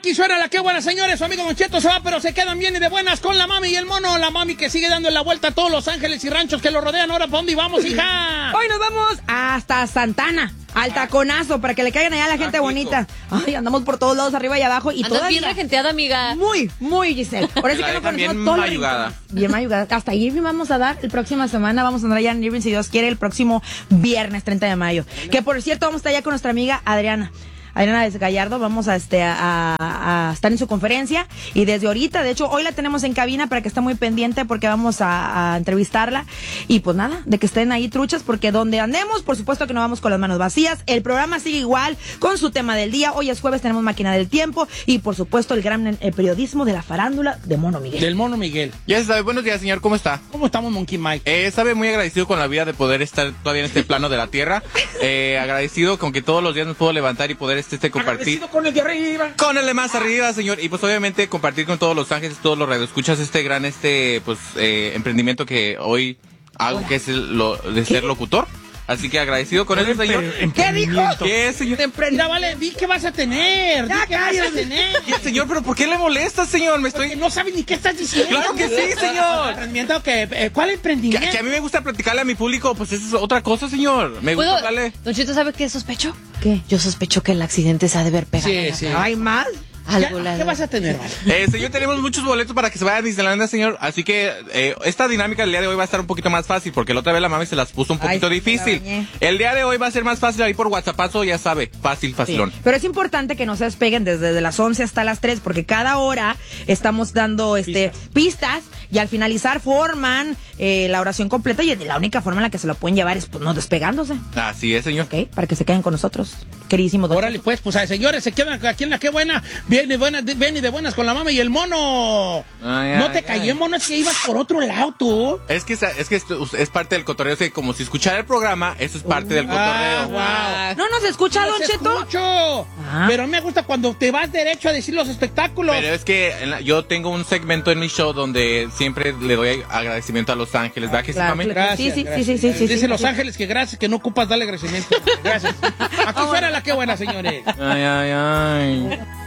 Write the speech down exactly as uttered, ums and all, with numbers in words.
Aquí suena la que buena, señores. Su amigo Don Cheto se va, pero se quedan bien y de buenas con la mami y el mono. La mami que sigue dando la vuelta a todos los ángeles y ranchos que lo rodean. Ahora, ¿para dónde vamos, hija? Hoy nos vamos hasta Santana, al taconazo, para que le caigan allá a la gente bonita. Ay, andamos por todos lados, arriba y abajo. Y Andas todavía bien regenteada, amiga. Muy, muy, Giselle. Por eso La que no dejan bien conocemos todo. mayugada. Bien mayugada. Hasta Irving vamos a dar el próxima semana. Vamos a andar allá en Irving, si Dios quiere, el próximo viernes treinta de mayo. Que por cierto, vamos a estar allá con nuestra amiga Adriana. Adriana de Gallardo, vamos a este a, a, a estar en su conferencia y desde ahorita, de hecho hoy la tenemos en cabina para que esté muy pendiente porque vamos a, a entrevistarla y pues nada, de que estén ahí truchas porque donde andemos, por supuesto que no vamos con las manos vacías. El programa sigue igual con su tema del día. Hoy es jueves, tenemos Máquina del Tiempo y por supuesto el gran el periodismo de la farándula de Mono Miguel. Del mono Miguel. Ya se sabe, buenos días, señor, ¿cómo está? ¿Cómo estamos, Monkey Mike? Eh, sabe, muy agradecido con la vida de poder estar todavía en este plano de la tierra. Eh, agradecido con que todos los días nos puedo levantar y poder este, este compartir. Agradecido con el de arriba. Con el de más arriba, señor. Y pues obviamente compartir con todos los ángeles, todos los radioescuchas este gran este pues eh, emprendimiento que hoy hago, que es el, lo, de ser locutor. Así que agradecido con eso, señor. ¿Qué dijo? ¿Qué, señor? Mira, vale, di que vas a tener. Di Ya, que vas a cállate. tener. ¿Qué, señor? ¿Pero por qué le molesta, señor? Me Porque estoy... no sabes ni qué estás diciendo. Claro que sí, señor. Emprendimiento que, eh, ¿cuál Que, emprendimiento? que a mí me gusta platicarle a mi público, pues eso es otra cosa, señor. Me gusta ¿Puedo? darle... Don Cheto, ¿sabe qué sospecho? ¿Qué? Yo sospecho que el accidente se ha de ver pegado. Sí, sí. ¿Hay más? Algo Ya, la- ¿Qué vas a tener, vale? Eh, señor, tenemos muchos boletos para que se vaya a Disneylandia, señor. Así que eh, esta dinámica del día de hoy va a estar un poquito más fácil, porque la otra vez la mami se las puso un poquito Ay, sí, difícil. la bañé. El día de hoy va a ser más fácil ahí por WhatsAppazo, ya sabe. Fácil, facilón. Sí. Pero es importante que no se despeguen desde, desde las once hasta las tres, porque cada hora estamos dando este pistas, y al finalizar forman eh, la oración completa, y la única forma en la que se lo pueden llevar es pues, no despegándose, Así es, señor. ¿ok? Para que se queden con nosotros, queridísimo doctor. Órale, pues, pues, a- señores, se quedan aquí en la que buena. Viene buena, de- ven y de buenas con la mama y el mono. Ay, no ay, te ay. callé, mono, es que ibas por otro lado, tú. Es que, es que esto es parte del cotorreo, es que como si escuchara el programa, eso es parte del Ah, cotorreo. wow. ¿No nos escucha, Los Don Cheto? escucho. Ah. Pero me gusta cuando te vas derecho a decir los espectáculos. Pero es que en la- yo tengo un segmento en mi show donde siempre le doy agradecimiento a Los Ángeles, ¿verdad que sí, Claro, mami? claro. Gracias, Sí, sí, gracias. sí, sí, sí, Dice sí, Los sí. Ángeles que gracias, que no ocupas darle agradecimiento. Gracias. Aquí suena la que buena, señores. Ay, ay, ay.